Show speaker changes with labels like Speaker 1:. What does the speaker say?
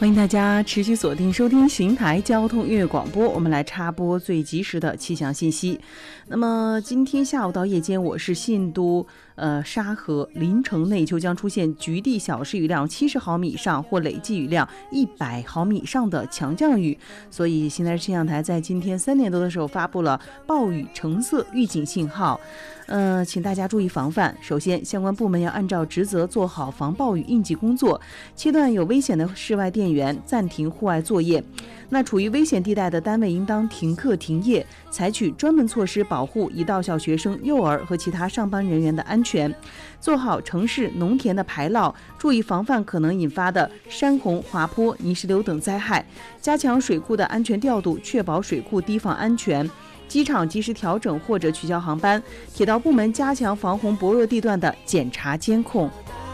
Speaker 1: 欢迎大家持续锁定收听邢台交通音乐广播，我们来插播最及时的气象信息。那么今天下午到夜间，我市信都、沙河、临城内丘将出现局地小时雨量70毫米以上或累计雨量100毫米以上的强降雨，所以邢台气象台在今天3点多的时候发布了暴雨橙色预警信号。请大家注意防范。首先，相关部门要按照职责做好防暴雨应急工作，切断有危险的室外电源，暂停户外作业。那处于危险地带的单位应当停课停业，采取专门措施保护已到校学生、幼儿和其他上班人员的安全，做好城市、农田的排涝，注意防范可能引发的山洪、滑坡、泥石流等灾害，加强水库的安全调度，确保水库堤防安全。机场及时调整或者取消航班，铁道部门加强防洪薄弱地段的检查监控。